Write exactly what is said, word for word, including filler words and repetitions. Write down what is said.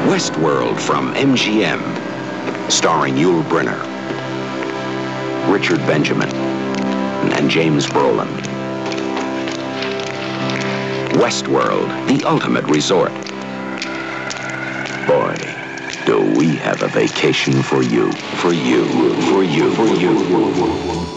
Westworld from M G M, starring Yul Brynner, Richard Benjamin, and James Brolin. Westworld, the ultimate resort. Boy, do we have a vacation for you, for you, for you, for you.